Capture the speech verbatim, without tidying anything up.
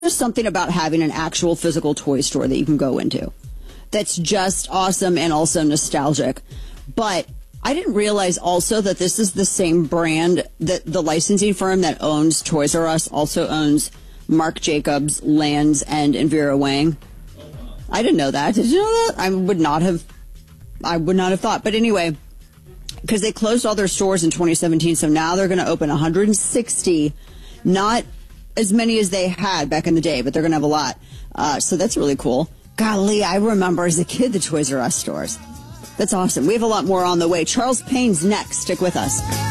just something about having an actual physical toy store that you can go into that's just awesome and also nostalgic. But I didn't realize also that this is the same brand that the licensing firm that owns Toys R Us also owns Marc Jacobs, Lands, and Envira Wang. I didn't know that. Did you know that? I would not have. I would not have thought. But anyway, because they closed all their stores in twenty seventeen, so now they're going to open one hundred sixty. Not as many as they had back in the day, but they're going to have a lot. Uh, so that's really cool. Golly, I remember as a kid the Toys R Us stores. That's awesome. We have a lot more on the way. Charles Payne's next. Stick with us.